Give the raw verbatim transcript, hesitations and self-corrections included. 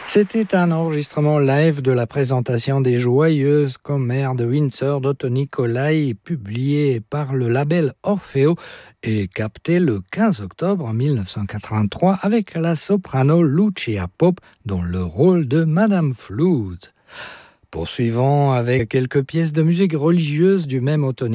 C'était un enregistrement live de la présentation des Joyeuses commères de Windsor d'Otto Nicolai, publié par le label Orfeo et capté le quinze octobre mille neuf cent quatre-vingt-trois avec la soprano Lucia Pope dans le rôle de Madame Flute. Poursuivons avec quelques pièces de musique religieuse du même Otto